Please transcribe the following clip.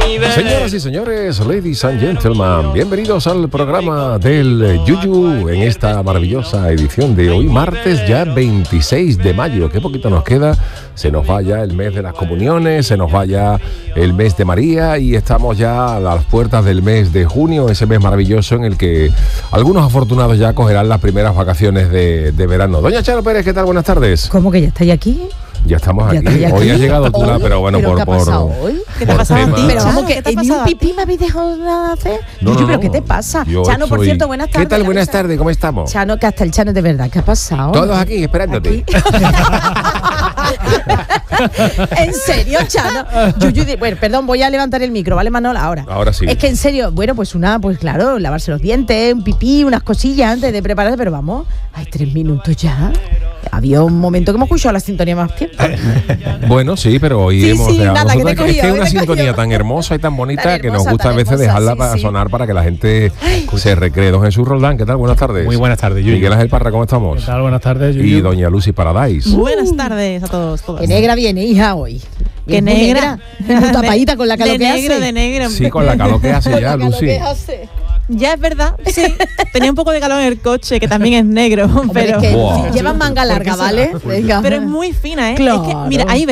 Señoras y señores, ladies and gentlemen, bienvenidos al programa del Yuyu en esta maravillosa edición de hoy, martes ya 26 de mayo. Qué poquito nos queda, se nos va ya el mes de las comuniones, se nos va ya el mes de María y estamos ya a las puertas del mes de junio, ese mes maravilloso en el que algunos afortunados ya cogerán las primeras vacaciones de verano. Doña Charo Pérez, ¿qué tal? Buenas tardes. ¿Cómo que ya estáis aquí? Ya estamos aquí. Hoy has llegado tú, pero bueno, ¿Pero qué ha pasado hoy? ¿Qué te ha pasado a ti? Pero vamos, ¿Qué te ha ni un pasado a ti? pipí me habéis dejado nada hacer. No, Yuyu, no, ¿pero no. qué te pasa? Yo Chano, por soy- cierto, buenas tardes. ¿Qué tal? Buenas tardes, ¿cómo estamos? Chano, que hasta el Chano de verdad, ¿qué ha pasado? Todos aquí esperándote. ¿En serio, Chano? Yuyu, bueno, perdón, voy a levantar el micro, ¿vale, Manol? Ahora sí. Es que en serio, bueno, pues claro, lavarse los dientes, un pipí, unas cosillas antes de prepararse, pero vamos, hay 3 minutos ya. Había un momento que hemos escuchado la sintonía más tiempo. Bueno, sí, pero hoy Sí, hemos sí, dejado. nada, que Nosotros te he es que cogido, es una que te he sintonía cogido. tan hermosa y tan bonita Tan que nos hermosa, gusta a tan veces hermosa, dejarla sí, para sí. sonar para que la gente se recree. Don Jesús Roldán, ¿qué tal? Buenas tardes. Muy buenas tardes, Yuyu. Miguel Ángel Parra, ¿cómo estamos? ¿Qué tal? Buenas tardes, Yuyu. Y doña Lucy Paradise. Buenas tardes a todos. Qué negra viene, hija, hoy. Qué Muy negra. Muy tapadita con la calor de que negro, hace. de negro. Sí, con la calor que hace ya, Con la calor Lucy. que hace. Ya es verdad, sí. Tenía un poco de calor en el coche, que también es negro, Hombre, pero, es que Buah. llevan manga larga, ¿vale? Venga. pero es muy fina, ¿eh? Claro. Es que, mira, ahí